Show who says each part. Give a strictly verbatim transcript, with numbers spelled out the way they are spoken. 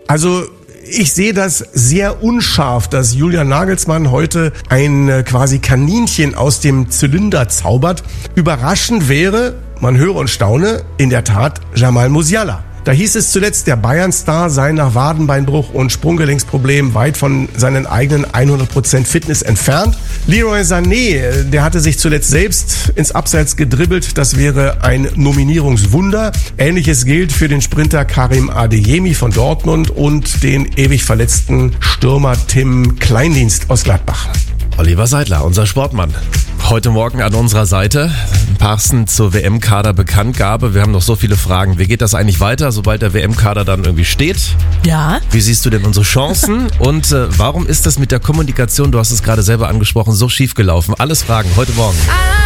Speaker 1: Also ich sehe das sehr unscharf, dass Julian Nagelsmann heute ein äh, quasi Kaninchen aus dem Zylinder zaubert. Überraschend wäre, man höre und staune, in der Tat Jamal Musiala. Da hieß es zuletzt, der Bayern-Star sei nach Wadenbeinbruch und Sprunggelenksproblemen weit von seinen eigenen hundert Prozent Fitness entfernt. Leroy Sané, der hatte sich zuletzt selbst ins Abseits gedribbelt. Das wäre ein Nominierungswunder. Ähnliches gilt für den Sprinter Karim Adeyemi von Dortmund und den ewig verletzten Stürmer Tim Kleindienst aus Gladbach.
Speaker 2: Oliver Seidler, unser Sportmann. Heute Morgen an unserer Seite, passend zur W M-Kader-Bekanntgabe. Wir haben noch so viele Fragen. Wie geht das eigentlich weiter, sobald der W M-Kader dann irgendwie steht?
Speaker 3: Ja.
Speaker 2: Wie siehst du denn unsere Chancen? Und äh, warum ist das mit der Kommunikation, du hast es gerade selber angesprochen, so schief gelaufen? Alles Fragen heute Morgen.